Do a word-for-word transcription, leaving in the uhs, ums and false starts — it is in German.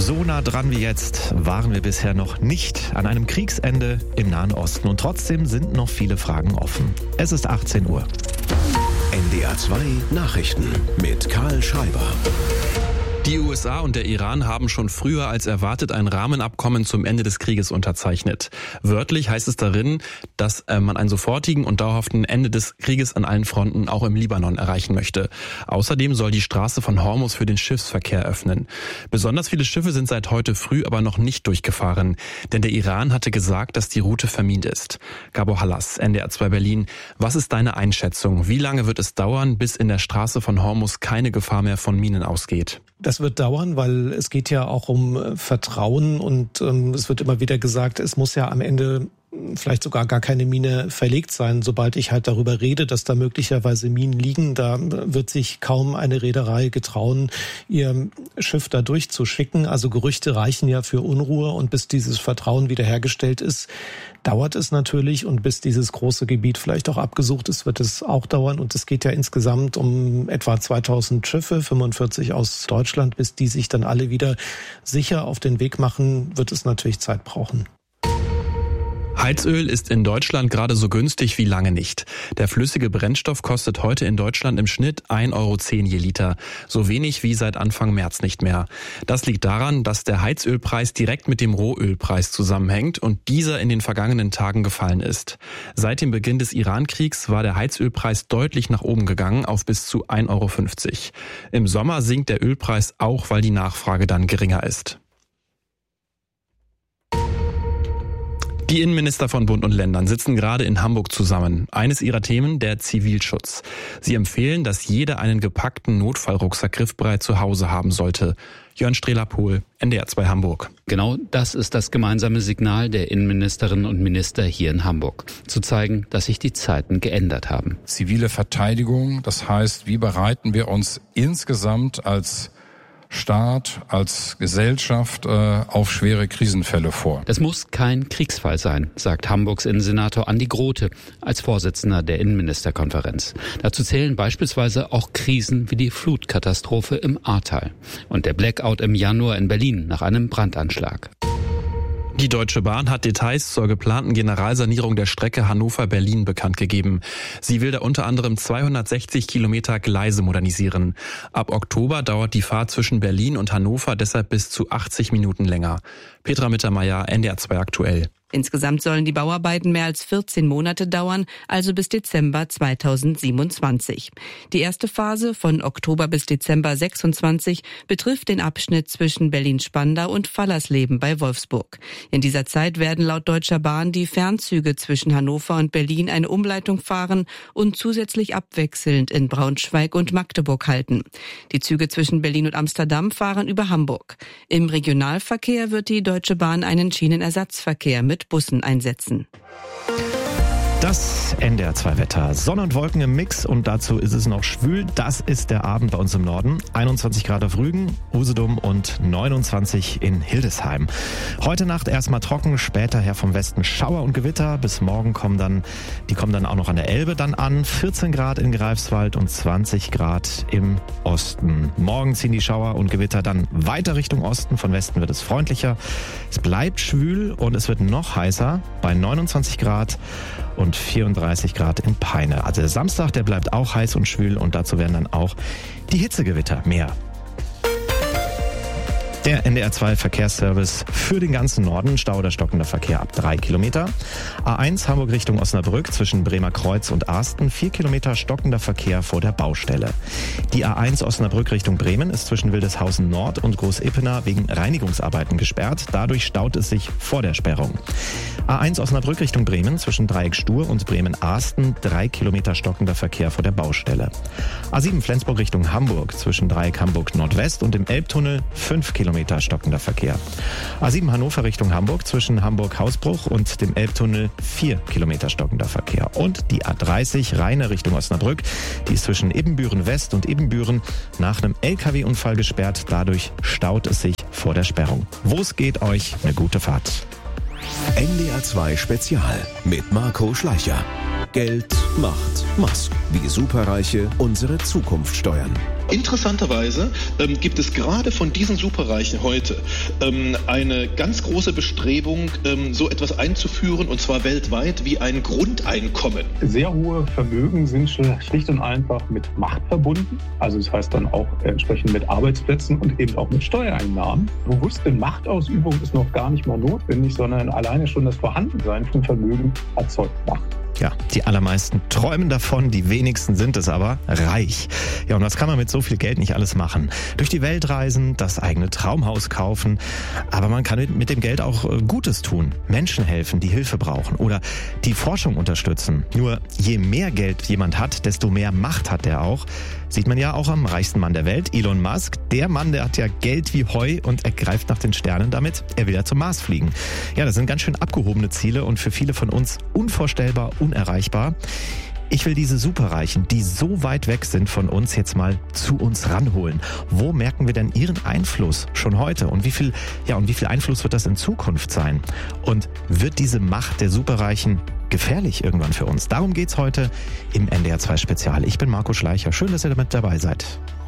So nah dran wie jetzt waren wir bisher noch nicht an einem Kriegsende im Nahen Osten. Und trotzdem sind noch viele Fragen offen. Es ist achtzehn Uhr. N D R zwei Nachrichten mit Karl Schreiber. Die U S A und der Iran haben schon früher als erwartet ein Rahmenabkommen zum Ende des Krieges unterzeichnet. Wörtlich heißt es darin, dass man einen sofortigen und dauerhaften Ende des Krieges an allen Fronten auch im Libanon erreichen möchte. Außerdem soll die Straße von Hormuz für den Schiffsverkehr öffnen. Besonders viele Schiffe sind seit heute früh aber noch nicht durchgefahren, denn der Iran hatte gesagt, dass die Route vermint ist. Gabor Hallas, N D R zwei Berlin. Was ist deine Einschätzung? Wie lange wird es dauern, bis in der Straße von Hormuz keine Gefahr mehr von Minen ausgeht? Das wird dauern, weil es geht ja auch um Vertrauen und ähm, es wird immer wieder gesagt, es muss ja am Ende vielleicht sogar gar keine Mine verlegt sein. Sobald ich halt darüber rede, dass da möglicherweise Minen liegen, da wird sich kaum eine Reederei getrauen, ihr Schiff da durchzuschicken. Also Gerüchte reichen ja für Unruhe und bis dieses Vertrauen wiederhergestellt ist, dauert es natürlich und bis dieses große Gebiet vielleicht auch abgesucht ist, wird es auch dauern und es geht ja insgesamt um etwa zweitausend Schiffe, fünfundvierzig aus Deutschland, bis die sich dann alle wieder sicher auf den Weg machen, wird es natürlich Zeit brauchen. Heizöl ist in Deutschland gerade so günstig wie lange nicht. Der flüssige Brennstoff kostet heute in Deutschland im Schnitt ein Euro zehn je Liter. So wenig wie seit Anfang März nicht mehr. Das liegt daran, dass der Heizölpreis direkt mit dem Rohölpreis zusammenhängt und dieser in den vergangenen Tagen gefallen ist. Seit dem Beginn des Iran-Kriegs war der Heizölpreis deutlich nach oben gegangen auf bis zu ein Euro fünfzig. Im Sommer sinkt der Ölpreis auch, weil die Nachfrage dann geringer ist. Die Innenminister von Bund und Ländern sitzen gerade in Hamburg zusammen. Eines ihrer Themen der Zivilschutz. Sie empfehlen, dass jeder einen gepackten Notfallrucksack griffbereit zu Hause haben sollte. Jörn Strehler-Pohl, N D R zwei Hamburg. Genau das ist das gemeinsame Signal der Innenministerinnen und Minister hier in Hamburg. Zu zeigen, dass sich die Zeiten geändert haben. Zivile Verteidigung, das heißt, wie bereiten wir uns insgesamt als Staat, als Gesellschaft äh, auf schwere Krisenfälle vor. Das muss kein Kriegsfall sein, sagt Hamburgs Innensenator Andi Grote als Vorsitzender der Innenministerkonferenz. Dazu zählen beispielsweise auch Krisen wie die Flutkatastrophe im Ahrtal und der Blackout im Januar in Berlin nach einem Brandanschlag. Die Deutsche Bahn hat Details zur geplanten Generalsanierung der Strecke Hannover-Berlin bekannt gegeben. Sie will da unter anderem zweihundertsechzig Kilometer Gleise modernisieren. Ab Oktober dauert die Fahrt zwischen Berlin und Hannover deshalb bis zu achtzig Minuten länger. Petra Mittermeier, N D R zwei aktuell. Insgesamt sollen die Bauarbeiten mehr als vierzehn Monate dauern, also bis Dezember zweitausendsiebenundzwanzig. Die erste Phase von Oktober bis Dezember sechsundzwanzig betrifft den Abschnitt zwischen Berlin-Spandau und Fallersleben bei Wolfsburg. In dieser Zeit werden laut Deutscher Bahn die Fernzüge zwischen Hannover und Berlin eine Umleitung fahren und zusätzlich abwechselnd in Braunschweig und Magdeburg halten. Die Züge zwischen Berlin und Amsterdam fahren über Hamburg. Im Regionalverkehr wird die Deutsche Bahn einen Schienenersatzverkehr mit Bussen einsetzen. Das N D R zwei Wetter. Sonne und Wolken im Mix und dazu ist es noch schwül. Das ist der Abend bei uns im Norden. einundzwanzig Grad auf Rügen, Usedom und neunundzwanzig in Hildesheim. Heute Nacht erstmal trocken, später her vom Westen Schauer und Gewitter. Bis morgen kommen dann, die kommen dann auch noch an der Elbe dann an. vierzehn Grad in Greifswald und zwanzig Grad im Osten. Morgen ziehen die Schauer und Gewitter dann weiter Richtung Osten. Von Westen wird es freundlicher. Es bleibt schwül und es wird noch heißer bei neunundzwanzig Grad und vierunddreißig Grad in Peine. Also der Samstag, der bleibt auch heiß und schwül und dazu werden dann auch die Hitzegewitter mehr. Der N D R zwei Verkehrsservice für den ganzen Norden. Stau oder stockender Verkehr ab drei Kilometer. A eins Hamburg Richtung Osnabrück zwischen Bremer Kreuz und Arsten. vier Kilometer stockender Verkehr vor der Baustelle. Die A eins Osnabrück Richtung Bremen ist zwischen Wildeshausen Nord und Groß-Ippener wegen Reinigungsarbeiten gesperrt. Dadurch staut es sich vor der Sperrung. A eins Osnabrück Richtung Bremen zwischen Dreieck Stur und Bremen-Arsten. drei Kilometer stockender Verkehr vor der Baustelle. A sieben Flensburg Richtung Hamburg zwischen Dreieck Hamburg Nordwest und dem Elbtunnel. fünf Kilometer stockender Verkehr. A sieben Hannover Richtung Hamburg zwischen Hamburg-Hausbruch und dem Elbtunnel vier Kilometer stockender Verkehr. Und die A dreißig Rheine Richtung Osnabrück, die ist zwischen Ibbenbüren West und Ibbenbüren nach einem L K W-Unfall gesperrt. Dadurch staut es sich vor der Sperrung. Wo es geht, euch eine gute Fahrt. N D R zwei Spezial mit Marco Schleicher. Geld macht Musk. Wie Superreiche unsere Zukunft steuern. Interessanterweise ähm, gibt es gerade von diesen Superreichen heute ähm, eine ganz große Bestrebung, ähm, so etwas einzuführen, und zwar weltweit, wie ein Grundeinkommen. Sehr hohe Vermögen sind schlicht und einfach mit Macht verbunden. Also das heißt dann auch entsprechend mit Arbeitsplätzen und eben auch mit Steuereinnahmen. Bewusste Machtausübung ist noch gar nicht mal notwendig, sondern alleine schon das Vorhandensein von Vermögen erzeugt Macht. Ja, die allermeisten träumen davon, die wenigsten sind es aber reich. Ja, und was kann man mit so viel Geld nicht alles machen? Durch die Welt reisen, das eigene Traumhaus kaufen, aber man kann mit dem Geld auch Gutes tun, Menschen helfen, die Hilfe brauchen oder die Forschung unterstützen. Nur je mehr Geld jemand hat, desto mehr Macht hat er auch. Sieht man ja auch am reichsten Mann der Welt, Elon Musk. Der Mann, der hat ja Geld wie Heu und er greift nach den Sternen damit. Er will ja zum Mars fliegen. Ja, das sind ganz schön abgehobene Ziele und für viele von uns unvorstellbar, unerreichbar. Ich will diese Superreichen, die so weit weg sind von uns, jetzt mal zu uns ranholen. Wo merken wir denn ihren Einfluss schon heute? Und wie viel, ja, und wie viel Einfluss wird das in Zukunft sein? Und wird diese Macht der Superreichen gefährlich irgendwann für uns? Darum geht's heute im N D R zwei Spezial. Ich bin Marco Schleicher. Schön, dass ihr damit dabei seid.